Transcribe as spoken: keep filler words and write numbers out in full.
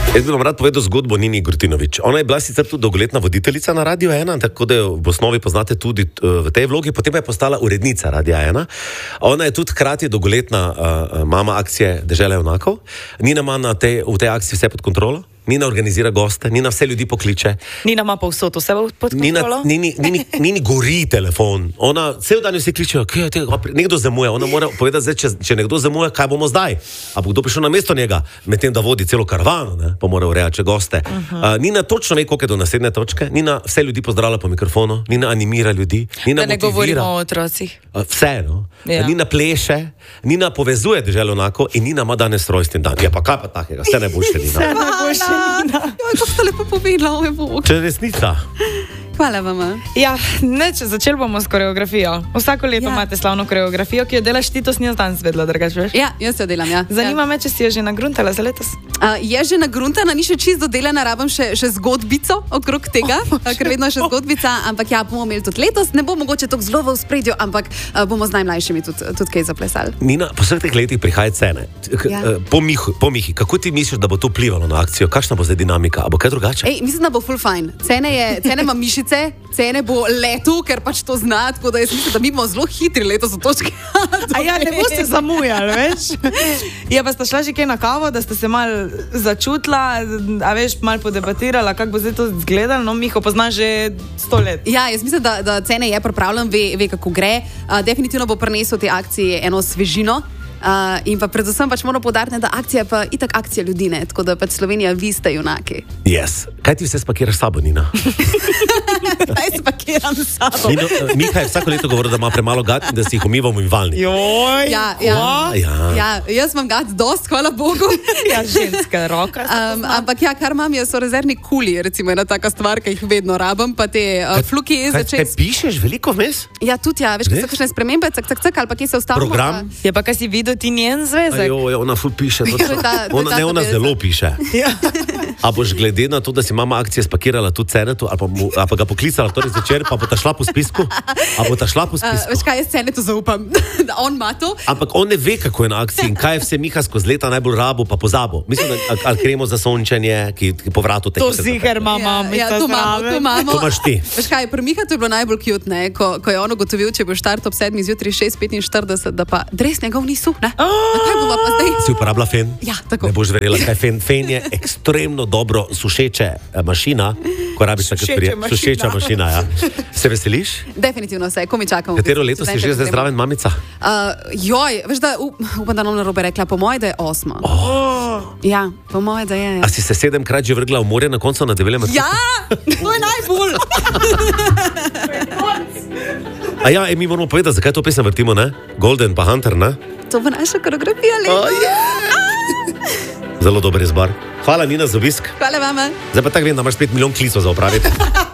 Jaz bi vam rad povedal zgodbo Nini Grutinović. Ona je bila sicer tudi dolgoletna voditeljica na Radio ena, tako da jo v osnovi poznate tudi v tej vlogi, potem je postala urednica Radia ena. Ona je tudi hkrati dolgoletna uh, mama akcije Dežela junakov. Nina ima na tej, v tej akciji vse pod kontrolo. Nina organizira goste, Nina vse ljudi pokliče. Nina ima pa vso to vse pod kontrolo. Nini, Nini, Nini gori telefon. Ona cel dan vsi kličejo, kaj je tega, nekdo zamuja. Ona mora povedati, zdaj, če, če nekdo zamuja, kaj bomo zdaj. A bo kdo prišel na mesto njega, medtem da vodi celo karavano, ne, pa mora urejati goste. Uh-huh. Uh, Nina točno ve, koliko je do naslednje točke. Nina vse ljudi pozdravlja po mikrofonu, Nina animira ljudi, Nina da ne motivira. Govorimo o otrocih. Uh, vse, no. Ja. Nina pleše, Nina povezuje Deželo junakov in Nina ima danes rojsten dan. Ja, pa kaj pa takega, vse najboljše, Nina. Vse najboljše, Nina. Kako ste lepo povedala, oj Bog. Če je resnica. Hvala vama. Ja, neč, začeli bomo s koreografijo. Vsako leto ja. imate slavno koreografijo, ki jo delaš ti, to si jaz danes vedela, drugač veš? Ja, jaz jo delam, ja. Zanima ja. me, če si jo že nagruntala za letos. Uh, je že nagruntana, ni še čisto dodelana, rabim še, še zgodbico okrog tega, oh, ker vedno je še zgodbica, ampak ja, bomo imeli tudi letos, ne bo mogoče tako zelo v spredju, ampak uh, bomo z najmlajšimi tudi, tudi kaj zaplesali. Nina, po vseh teh letih prihaja cene. Ja. Po, Mihu, po Mihi, kako ti misliš, da bo to vplivalo na akcijo? Kakšna bo zdaj dinamika? A bo kaj drugače? Ej, mislim, da bo full fine. Cene, je, cene ima mišice, cene bo letu, ker pač to zna, tako da jaz mislim, da mi bomo zelo hitri letos v točki. A ja, ne boste zamujali, veš? Ja, pa sta šla že kaj na kavo, da ste se mal začutila, a veš, mal podebatirala, kako bo zdaj to izgledalo, no, Miho pozna že sto let. Ja, jaz mislim, da, da cene je pripravljen, ve, ve kako gre. Uh, definitivno bo prinesel te akcije eno svežino. Uh, in pa predvsem pač moramo poudariti, da akcija pa itak akcija ljudi, ne, tako da pač Slovenija, vi ste junaki. Yes. Kaj ti vse spakiraš sabo, Nina? Kaj spakiram sabo? Nino, uh, Miha je vsako leto govoril, da ima premalo gat in da si jih umivamo v umivalniku. Joj, ja, ja. Ja. ja, jaz imam gat dost, hvala Bogu. Ja, ženska roka. Um, ampak ja, kar imam, so rezervni kuli, recimo ena taka stvar, ki jih vedno rabim, pa te uh, fluki kaj, začet. kaj pišeš veliko vmes? Ja, tudi ja, veš, kaj so kakšne spremembe, cak, cak, cak, ali pa kje se ustavimo. Program? Pa... Je pa kaj si videl ti njen zvezek? Ajo, ja, ona ful piše. To je ta, to ona, ne, ona zelo piše. Ja. A boš glede na to, da si mama akcije spakirala tudi Cenetu, ali pa, mu, ali pa ga poklicala torej zvečer, pa bo ta šla po spisku? A bo ta šla po spisku? Uh, veš kaj, jaz Cenetu zaupam, da on ima to. Ampak on ne ve, kako je na akciji in kaj je vse Miha skozi leta najbolj rabo pa pozabo. Mislim, da ali kremo za sončenje, ki, ki po vratu teka. To ziher mama, ja, ja, to imamo, to imamo. To imaš ti. Veš kaj, pri Miha to je bilo najbolj cute, ne, ko, ko je on ugotovil, če bo štart ob sedmih zjutraj šest petinštirideset, da pa dres njegov ni suh, ne? Na kaj bova pa zdaj? Si uporabila fen? Ja, tako. Ne boš verjela, kaj fen. Fen je ekstremno dobro sušeče mašina, ko rabiš tako sprijeti. Sušeča mašina, ja. Se veseliš? Definitivno se, ko mi čakamo. Katero leto si že zdaj zdraven mamica? Uh, joj, veš da, up, upam, da nam narobe rekla, po moje, da je osma. Oh. Ja, po moje, da je. A si se sedemkrat že vrgla v morje na koncu na debelem otoku? Ja, to je najbolj. A ja, e, mi moramo povedati, zakaj to pesem vrtimo, ne? Golden pa Hunter, ne? To bo naša koreografija leta. Oh, yeah. Zelo dober izbor. Hvala, Nina, za obisk. Hvala vama. Zdaj pa tako vem, da imaš pet milijon klicov za opraviti.